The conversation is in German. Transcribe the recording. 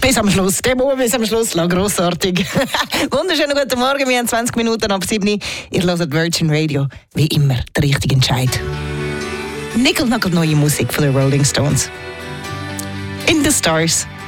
Bis am Schluss. Der muss bis am Schluss lassen. Grossartig. Wunderschönen guten Morgen. Wir haben 20 Minuten ab 7 Uhr. Ihr hört Virgin Radio. Wie immer der richtige Entscheid. Nickel neue Musik von den Rolling Stones. In the Stars.